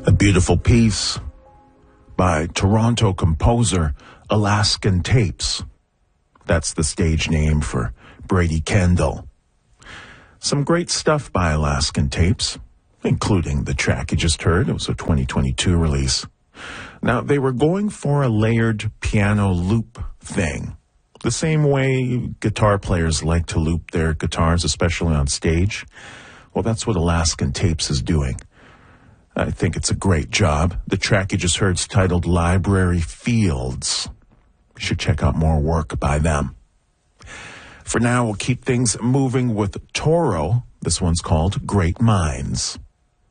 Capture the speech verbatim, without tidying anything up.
A beautiful piece by Toronto composer Alaskan Tapes. That's the stage name for Brady Kendall. Some great stuff by Alaskan Tapes, including the track you just heard. It was a twenty twenty-two release. Now, they were going for a layered piano loop thing, the same way guitar players like to loop their guitars, especially on stage. Well, that's what Alaskan Tapes is doing. I think it's a great job. The track you just heard is titled Library Fields. You should check out more work by them. For now, we'll keep things moving with Toro. This one's called Great Minds.